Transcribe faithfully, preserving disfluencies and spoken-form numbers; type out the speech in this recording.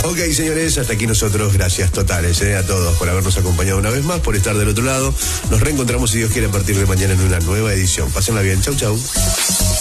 Ok, señores, hasta aquí nosotros. Gracias totales eh, a todos por habernos acompañado una vez más, por estar del otro lado. Nos reencontramos, si Dios quiere, a partir de mañana en una nueva edición. Pásenla bien. Chau, chau.